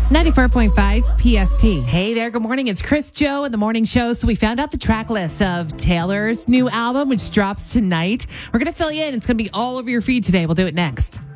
94.5 PST. Hey there, good morning. It's Chris Joe in the morning show. So we found out the track list of Taylor's new album, which drops tonight. We're going to fill you in. It's going to be all over your feed today. We'll do it next.